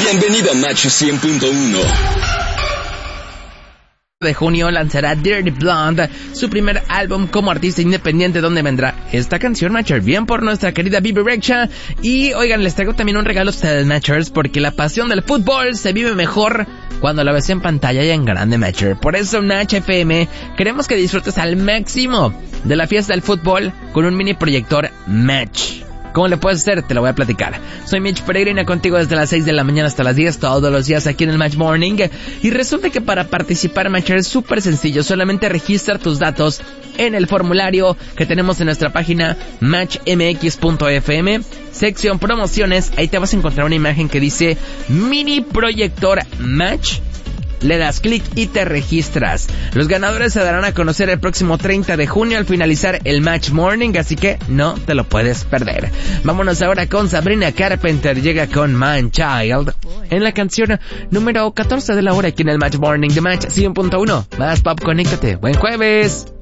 Bienvenido a Match 100.1. De junio lanzará Dirty Blonde, su primer álbum como artista independiente, donde vendrá esta canción, Matcher, bien por nuestra querida Bibi Rexha. Y oigan, les traigo también un regalo a ustedes, Matchers, porque la pasión del fútbol se vive mejor cuando la ves en pantalla y en grande, Matcher. Por eso en HFM queremos que disfrutes al máximo de la fiesta del fútbol con un mini proyector Match. ¿Cómo le puedes hacer? Te lo voy a platicar. Soy Mitch Peregrina, contigo desde las 6 de la mañana hasta las 10, todos los días aquí en el Match Morning. Y resulta que para participar, Matcher, es súper sencillo. Solamente registra tus datos en el formulario que tenemos en nuestra página matchmx.fm, sección promociones. Ahí te vas a encontrar una imagen que dice Mini Proyector Match. Le das clic y te registras. Los ganadores se darán a conocer el próximo 30 de junio al finalizar el Match Morning, así que no te lo puedes perder. Vámonos ahora con Sabrina Carpenter, llega con Man Child en la canción número 14 de la hora aquí en el Match Morning de Match 100.1. Más pop, conéctate. Buen jueves.